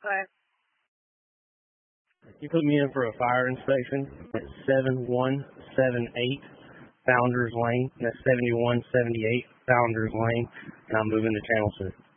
Okay. You put me in for a fire inspection at 7178 Founders Lane. That's 7178 Founders Lane, and I'm moving to Channel 2.